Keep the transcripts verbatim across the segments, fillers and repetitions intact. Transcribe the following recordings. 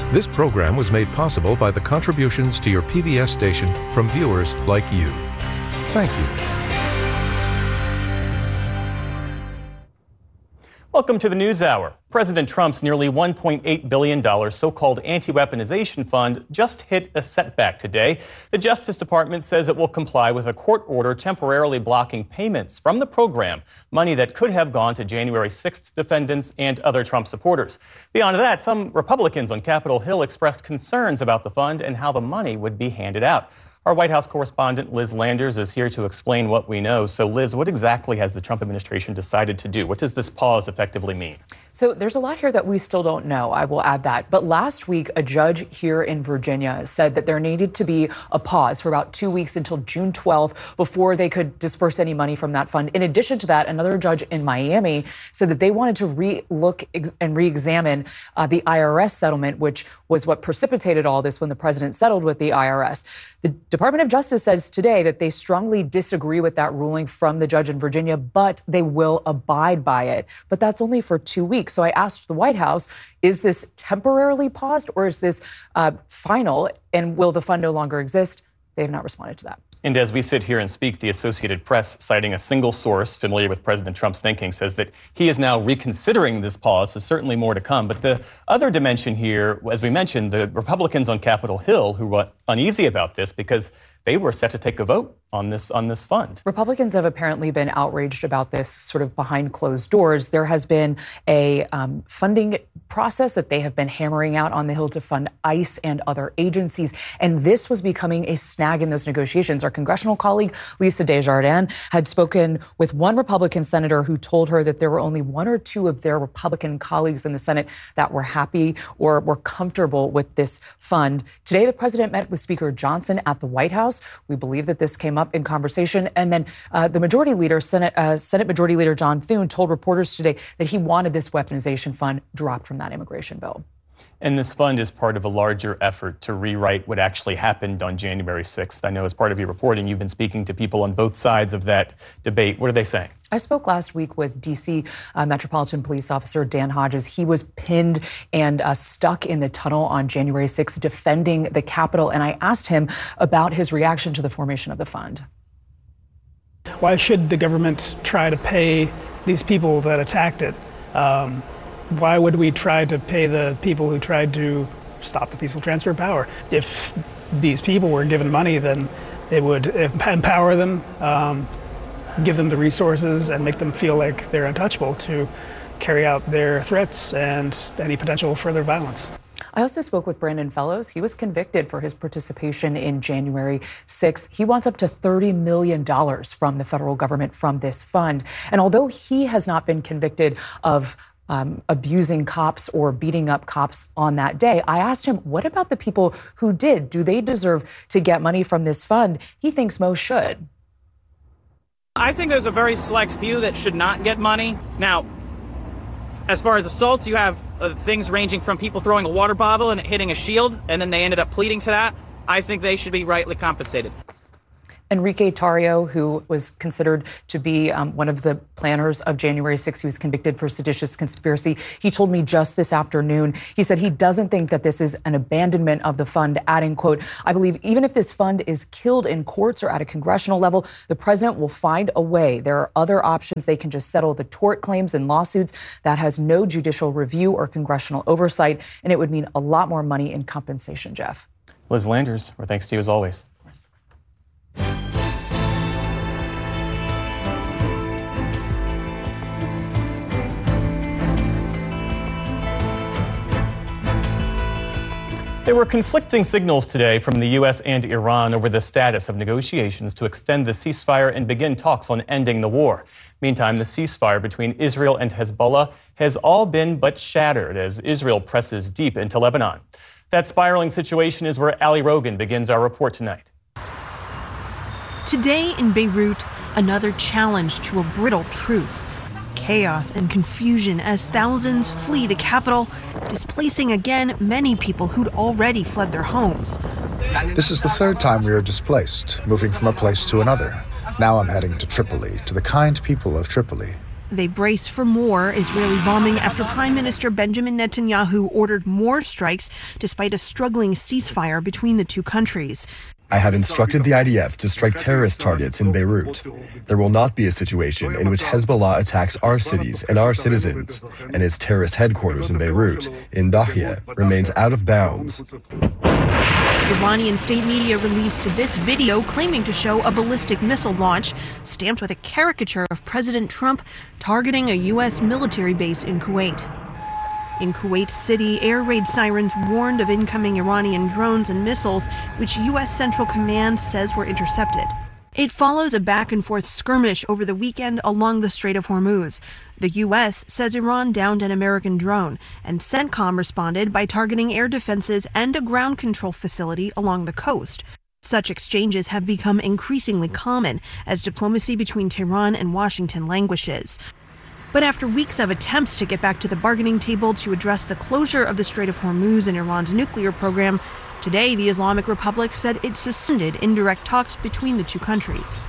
This program was made possible by the contributions to your P B S station from viewers like you. Thank you. Welcome to the News Hour. President Trump's nearly one point eight billion dollars so-called anti-weaponization fund just hit a setback today. The Justice Department says it will comply with a court order temporarily blocking payments from the program, money that could have gone to January sixth defendants and other Trump supporters. Beyond that, some Republicans on Capitol Hill expressed concerns about the fund and how the money would be handed out. Our White House correspondent Liz Landers is here to explain what we know. So, Liz, what exactly has the Trump administration decided to do? What does this pause effectively mean? So there's a lot here that we still don't know. I will add that. But last week, a judge here in Virginia said that there needed to be a pause for about two weeks until June twelfth before they could disperse any money from that fund. In addition to that, another judge in Miami said that they wanted to re-look ex- and re-examine uh, the I R S settlement, which was what precipitated all this when the president settled with the I R S. The Department of Justice says today that they strongly disagree with that ruling from the judge in Virginia, but they will abide by it. But that's only for two weeks. So I asked the White House, is this temporarily paused or is this uh, final? And will the fund no longer exist? They have not responded to that. And as we sit here and speak, the Associated Press, citing a single source familiar with President Trump's thinking, says that he is now reconsidering this pause, so certainly more to come. But the other dimension here, as we mentioned, the Republicans on Capitol Hill who were uneasy about this because they were set to take a vote on this on this fund. Republicans have apparently been outraged about this sort of behind closed doors. There has been a um, funding process that they have been hammering out on the Hill to fund ICE and other agencies. And this was becoming a snag in those negotiations. Our congressional colleague, Lisa Desjardins, had spoken with one Republican senator who told her that there were only one or two of their Republican colleagues in the Senate that were happy or were comfortable with this fund. Today, the president met with Speaker Johnson at the White House. We believe that this came up in conversation. And then uh, the majority leader, Senate, uh, Senate Majority Leader John Thune, told reporters today that he wanted this weaponization fund dropped from that immigration bill. And this fund is part of a larger effort to rewrite what actually happened on January sixth. I know as part of your reporting, you've been speaking to people on both sides of that debate. What are they saying? I spoke last week with D C uh, Metropolitan Police Officer Dan Hodges. He was pinned and uh, stuck in the tunnel on January sixth defending the Capitol. And I asked him about his reaction to the formation of the fund. Why should the government try to pay these people that attacked it? Um, why would we try to pay the people who tried to stop the peaceful transfer of power? If these people were given money, then it would empower them, um, give them the resources and make them feel like they're untouchable to carry out their threats and any potential further violence. I also spoke with Brandon Fellows. He was convicted for his participation in January sixth. He wants up to thirty million dollars from the federal government from this fund. And although he has not been convicted of um, abusing cops or beating up cops on that day, I asked him, what about the people who did? Do they deserve to get money from this fund? He thinks most should. I think there's a very select few that should not get money. Now, as far as assaults, you have uh, things ranging from people throwing a water bottle and it hitting a shield, and then they ended up pleading to that. I think they should be rightly compensated. Enrique Tarrio, who was considered to be um, one of the planners of January sixth, he was convicted for seditious conspiracy. He told me just this afternoon, he said he doesn't think that this is an abandonment of the fund, adding, quote, I believe even if this fund is killed in courts or at a congressional level, the president will find a way. There are other options. They can just settle the tort claims and lawsuits that has no judicial review or congressional oversight, and it would mean a lot more money in compensation, Jeff. Liz Landers, our thanks to you as always. There were conflicting signals today from the U S and Iran over the status of negotiations to extend the ceasefire and begin talks on ending the war. Meantime, the ceasefire between Israel and Hezbollah has all been but shattered as Israel presses deep into Lebanon. That spiraling situation is where Ali Rogan begins our report tonight. Today in Beirut, another challenge to a brittle truce. Chaos and confusion as thousands flee the capital, displacing again many people who'd already fled their homes. This is the third time we are displaced, moving from a place to another. Now I'm heading to Tripoli, to the kind people of Tripoli. They brace for more Israeli bombing after Prime Minister Benjamin Netanyahu ordered more strikes despite a struggling ceasefire between the two countries. I have instructed the I D F to strike terrorist targets in Beirut. There will not be a situation in which Hezbollah attacks our cities and our citizens, and its terrorist headquarters in Beirut, in Dahia, remains out of bounds. Iranian state media released this video claiming to show a ballistic missile launch stamped with a caricature of President Trump targeting a U S military base in Kuwait. In Kuwait City, air raid sirens warned of incoming Iranian drones and missiles, which U S Central Command says were intercepted. It follows a back-and-forth skirmish over the weekend along the Strait of Hormuz. The U S says Iran downed an American drone, and CENTCOM responded by targeting air defenses and a ground control facility along the coast. Such exchanges have become increasingly common as diplomacy between Tehran and Washington languishes. But after weeks of attempts to get back to the bargaining table to address the closure of the Strait of Hormuz and Iran's nuclear program, today the Islamic Republic said it suspended indirect talks between the two countries.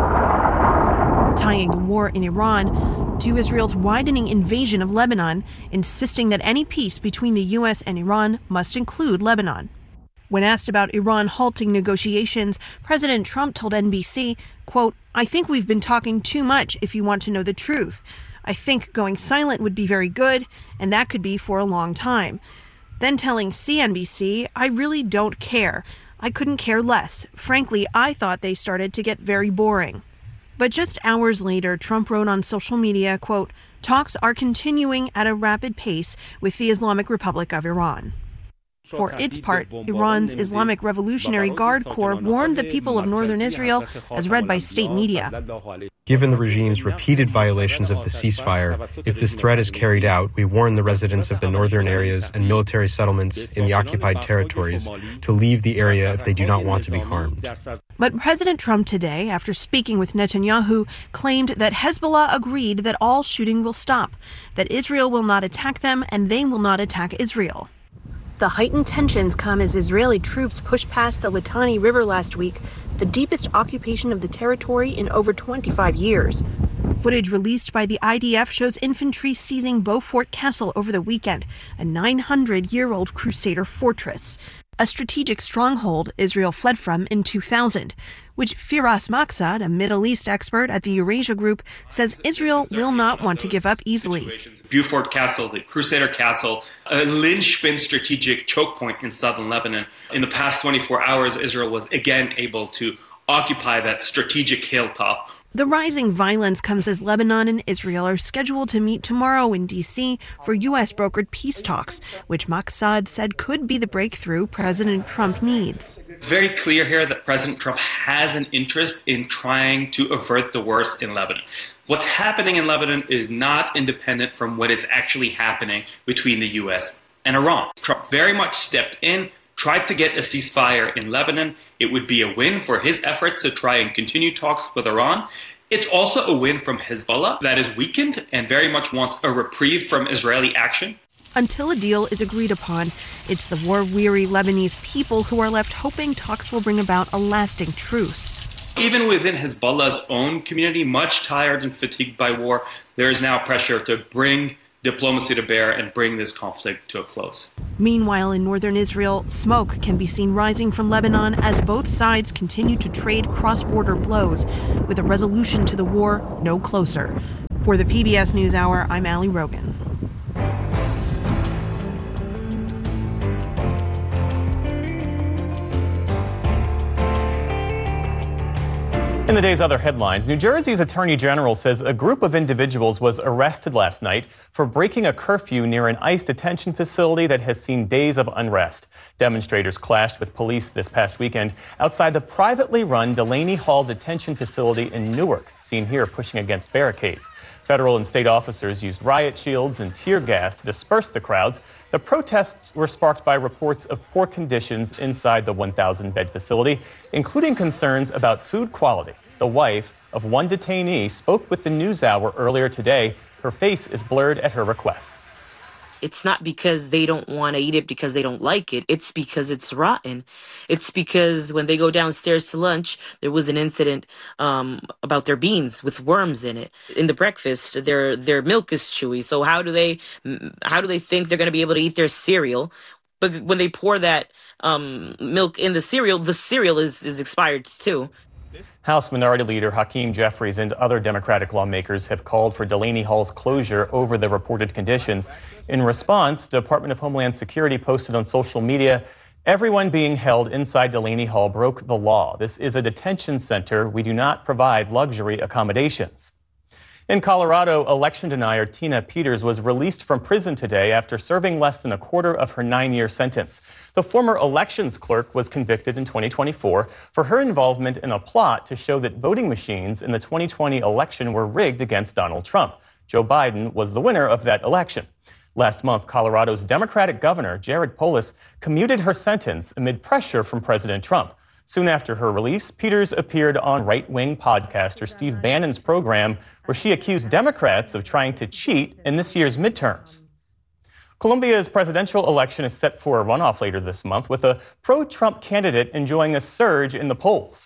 Tying the war in Iran to Israel's widening invasion of Lebanon, insisting that any peace between the U S and Iran must include Lebanon. When asked about Iran halting negotiations, President Trump told N B C, quote, "I think we've been talking too much if you want to know the truth. I think going silent would be very good, and that could be for a long time." Then telling C N B C, "I really don't care. I couldn't care less. Frankly, I thought they started to get very boring." But just hours later, Trump wrote on social media, quote, "Talks are continuing at a rapid pace with the Islamic Republic of Iran." For its part, Iran's Islamic Revolutionary Guard Corps warned the people of northern Israel, as read by state media. Given the regime's repeated violations of the ceasefire, if this threat is carried out, we warn the residents of the northern areas and military settlements in the occupied territories to leave the area if they do not want to be harmed. But President Trump today, after speaking with Netanyahu, claimed that Hezbollah agreed that all shooting will stop, that Israel will not attack them, and they will not attack Israel. The heightened tensions come as Israeli troops pushed past the Litani River last week, the deepest occupation of the territory in over twenty-five years. Footage released by the I D F shows infantry seizing Beaufort Castle over the weekend, a nine hundred year old Crusader fortress, a strategic stronghold Israel fled from in two thousand, which Firas Maksad, a Middle East expert at the Eurasia Group, says Israel will not want to give up easily. Beaufort Castle, the Crusader Castle, a linchpin strategic choke point in southern Lebanon. In the past twenty-four hours, Israel was again able to occupy that strategic hilltop. The rising violence comes as Lebanon and Israel are scheduled to meet tomorrow in D C for U S-brokered peace talks, which Maksad said could be the breakthrough President Trump needs. It's very clear here that President Trump has an interest in trying to avert the worst in Lebanon. What's happening in Lebanon is not independent from what is actually happening between the U S and Iran. Trump very much stepped in, tried to get a ceasefire in Lebanon. It would be a win for his efforts to try and continue talks with Iran. It's also a win from Hezbollah that is weakened and very much wants a reprieve from Israeli action. Until a deal is agreed upon, it's the war-weary Lebanese people who are left hoping talks will bring about a lasting truce. Even within Hezbollah's own community, much tired and fatigued by war, there is now pressure to bring diplomacy to bear and bring this conflict to a close. Meanwhile, in northern Israel, smoke can be seen rising from Lebanon as both sides continue to trade cross-border blows, with a resolution to the war no closer. For the P B S NewsHour, I'm Ali Rogan. In the day's other headlines, New Jersey's Attorney General says a group of individuals was arrested last night for breaking a curfew near an ICE detention facility that has seen days of unrest. Demonstrators clashed with police this past weekend outside the privately run Delaney Hall detention facility in Newark, seen here pushing against barricades. Federal and state officers used riot shields and tear gas to disperse the crowds. The protests were sparked by reports of poor conditions inside the one thousand bed facility, including concerns about food quality. The wife of one detainee spoke with the NewsHour earlier today. Her face is blurred at her request. It's not because they don't want to eat it because they don't like it. It's because it's rotten. It's because when they go downstairs to lunch, there was an incident um, about their beans with worms in it. In the breakfast, their their milk is chewy. So how do they how do they think they're going to be able to eat their cereal? But when they pour that um, milk in the cereal, the cereal is, is expired too. House Minority Leader Hakeem Jeffries and other Democratic lawmakers have called for Delaney Hall's closure over the reported conditions. In response, Department of Homeland Security posted on social media, "Everyone being held inside Delaney Hall broke the law. This is a detention center. We do not provide luxury accommodations." In Colorado, election denier Tina Peters was released from prison today after serving less than a quarter of her nine-year sentence. The former elections clerk was convicted in twenty twenty-four for her involvement in a plot to show that voting machines in the twenty twenty election were rigged against Donald Trump. Joe Biden was the winner of that election. Last month, Colorado's Democratic governor, Jared Polis, commuted her sentence amid pressure from President Trump. Soon after her release, Peters appeared on right-wing podcaster Steve Bannon's program, where she accused Democrats of trying to cheat in this year's midterms. Colombia's presidential election is set for a runoff later this month, with a pro-Trump candidate enjoying a surge in the polls.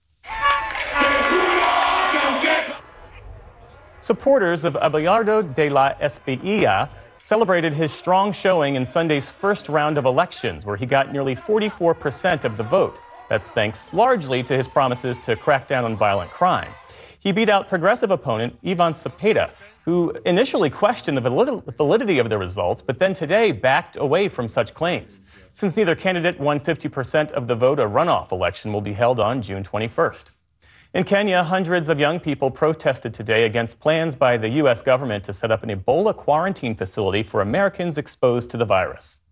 Supporters of Abelardo de la Espriella celebrated his strong showing in Sunday's first round of elections, where he got nearly forty-four percent of the vote. That's thanks largely to his promises to crack down on violent crime. He beat out progressive opponent Ivan Cepeda, who initially questioned the validity of the results, but then today backed away from such claims. Since neither candidate won fifty percent of the vote, a runoff election will be held on June twenty-first. In Kenya, hundreds of young people protested today against plans by the U S government to set up an Ebola quarantine facility for Americans exposed to the virus.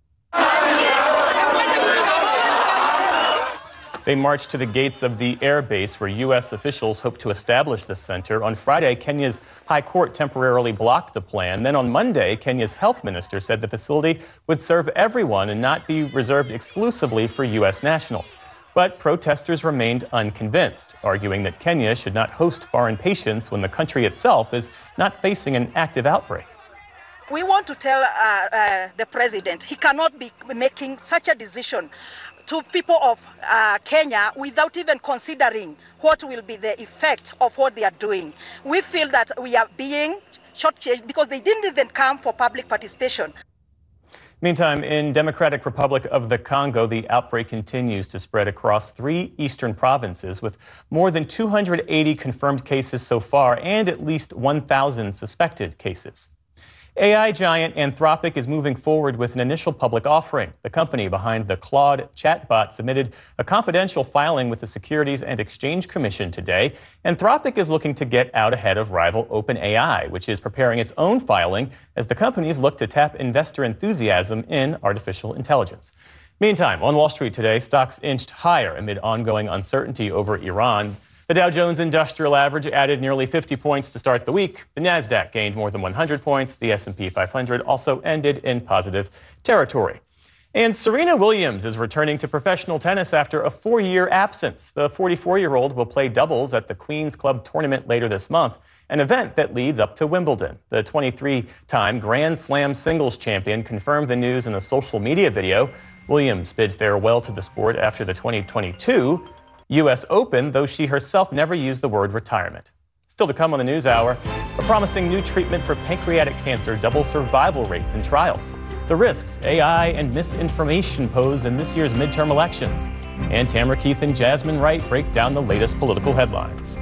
They marched to the gates of the air base where U S officials hope to establish the center. On Friday, Kenya's High Court temporarily blocked the plan. Then on Monday, Kenya's health minister said the facility would serve everyone and not be reserved exclusively for U S nationals. But protesters remained unconvinced, arguing that Kenya should not host foreign patients when the country itself is not facing an active outbreak. We want to tell uh, uh, the president he cannot be making such a decision to people of uh, Kenya without even considering what will be the effect of what they are doing. We feel that we are being shortchanged because they didn't even come for public participation. Meantime, in Democratic Republic of the Congo, the outbreak continues to spread across three eastern provinces, with more than two hundred eighty confirmed cases so far and at least one thousand suspected cases. A I giant Anthropic is moving forward with an initial public offering. The company behind the Claude chatbot submitted a confidential filing with the Securities and Exchange Commission today. Anthropic is looking to get out ahead of rival OpenAI, which is preparing its own filing as the companies look to tap investor enthusiasm in artificial intelligence. Meantime, on Wall Street today, stocks inched higher amid ongoing uncertainty over Iran. The Dow Jones Industrial Average added nearly fifty points to start the week. The Nasdaq gained more than one hundred points. The S and P five hundred also ended in positive territory. And Serena Williams is returning to professional tennis after a four-year absence. The forty-four-year-old will play doubles at the Queen's Club tournament later this month, an event that leads up to Wimbledon. The twenty-three-time Grand Slam singles champion confirmed the news in a social media video. Williams bid farewell to the sport after the twenty twenty-two U S Open, though she herself never used the word retirement. Still to come on the News Hour, a promising new treatment for pancreatic cancer doubles survival rates in trials, the risks A I and misinformation pose in this year's midterm elections, and Tamara Keith and Jasmine Wright break down the latest political headlines.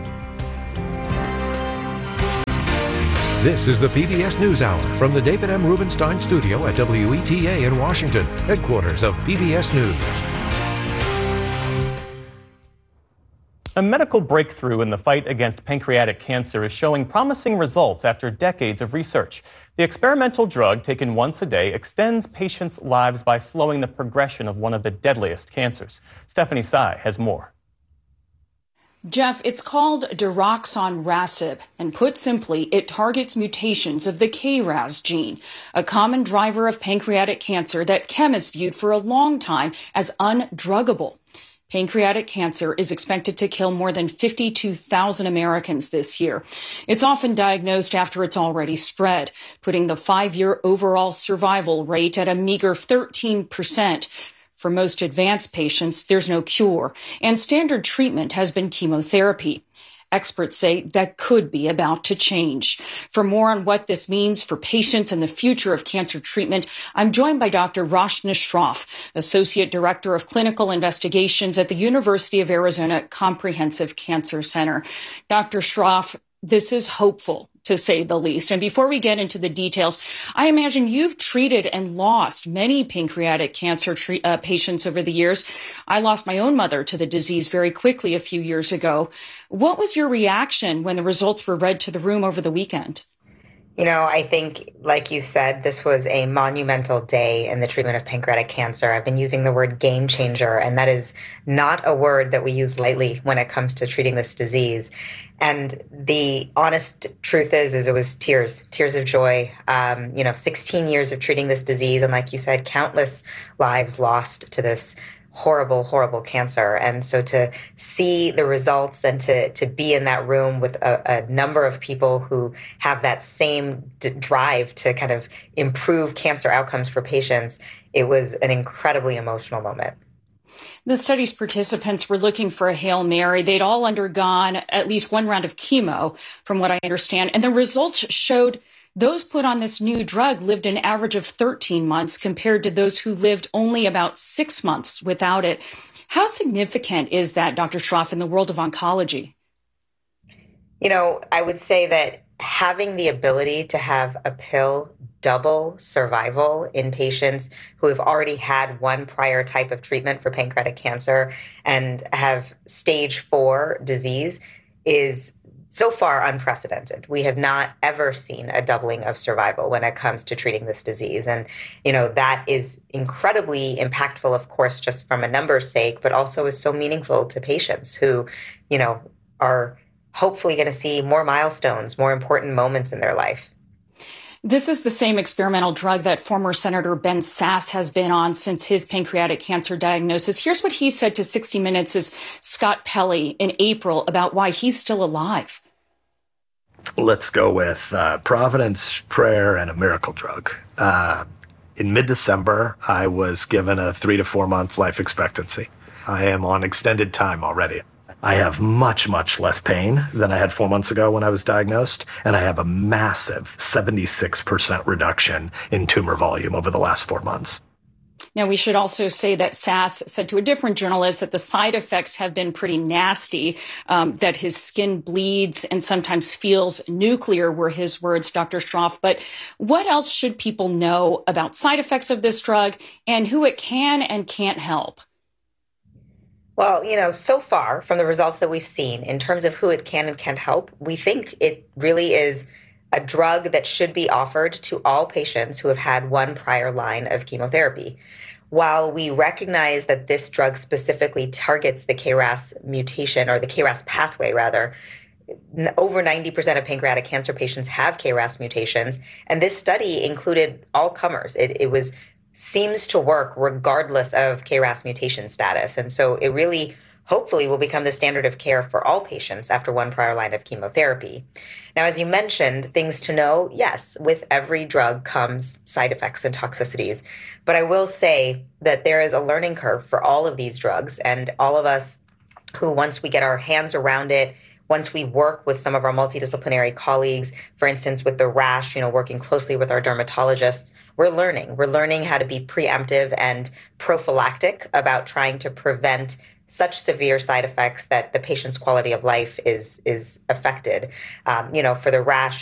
This is the P B S News Hour from the David M. Rubenstein Studio at W E T A in Washington, headquarters of P B S News. A medical breakthrough in the fight against pancreatic cancer is showing promising results after decades of research. The experimental drug, taken once a day, extends patients' lives by slowing the progression of one of the deadliest cancers. Stephanie Tsai has more. Jeff, it's called daraxonrasib, and put simply, it targets mutations of the K R A S gene, a common driver of pancreatic cancer that chemists viewed for a long time as undruggable. Pancreatic cancer is expected to kill more than fifty-two thousand Americans this year. It's often diagnosed after it's already spread, putting the five-year overall survival rate at a meager thirteen percent. For most advanced patients, there's no cure, and standard treatment has been chemotherapy. Experts say that could be about to change. For more on what this means for patients and the future of cancer treatment, I'm joined by Doctor Rachna Shroff, Associate Director of Clinical Investigations at the University of Arizona Comprehensive Cancer Center. Doctor Shroff, this is hopeful, to say the least. And before we get into the details, I imagine you've treated and lost many pancreatic cancer tre- uh, patients over the years. I lost my own mother to the disease very quickly a few years ago. What was your reaction when the results were read to the room over the weekend? You know, I think, like you said, this was a monumental day in the treatment of pancreatic cancer. I've been using the word game changer, and that is not a word that we use lightly when it comes to treating this disease. And the honest truth is, is it was tears, tears of joy. Um, you know, sixteen years of treating this disease, and like you said, countless lives lost to this horrible, horrible cancer. And so to see the results and to, to be in that room with a, a number of people who have that same d- drive to kind of improve cancer outcomes for patients, it was an incredibly emotional moment. The study's participants were looking for a Hail Mary. They'd all undergone at least one round of chemo, from what I understand. And the results showed those put on this new drug lived an average of thirteen months compared to those who lived only about six months without it. How significant is that, Doctor Shroff, in the world of oncology? You know, I would say that having the ability to have a pill double survival in patients who have already had one prior type of treatment for pancreatic cancer and have stage four disease is so far unprecedented. We have not ever seen a doubling of survival when it comes to treating this disease. And, you know, that is incredibly impactful, of course, just from a numbers sake, but also is so meaningful to patients who, you know, are hopefully going to see more milestones, more important moments in their life. This is the same experimental drug that former Senator Ben Sasse has been on since his pancreatic cancer diagnosis. Here's what he said to sixty minutes' Scott Pelley in April about why he's still alive. Let's go with uh, Providence, prayer, and a miracle drug. Uh, in mid-December, I was given a three to four month life expectancy. I am on extended time already. I have much, much less pain than I had four months ago when I was diagnosed, and I have a massive seventy-six percent reduction in tumor volume over the last four months. Now, we should also say that Sasse said to a different journalist that the side effects have been pretty nasty, um, that his skin bleeds and sometimes feels nuclear, were his words, Doctor Shroff. But what else should people know about side effects of this drug and who it can and can't help? Well, you know, so far from the results that we've seen in terms of who it can and can't help, we think it really is a drug that should be offered to all patients who have had one prior line of chemotherapy. While we recognize that this drug specifically targets the K R A S mutation, or the K R A S pathway rather, over ninety percent of pancreatic cancer patients have K R A S mutations, and this study included all comers. It, it was seems to work regardless of K R A S mutation status. And so it really, hopefully, will become the standard of care for all patients after one prior line of chemotherapy. Now, as you mentioned, things to know, yes, with every drug comes side effects and toxicities. But I will say that there is a learning curve for all of these drugs, and all of us who, once we get our hands around it, once we work with some of our multidisciplinary colleagues, for instance, with the rash, you know, working closely with our dermatologists, we're learning. We're learning how to be preemptive and prophylactic about trying to prevent such severe side effects that the patient's quality of life is is affected. Um, you know, for the rash,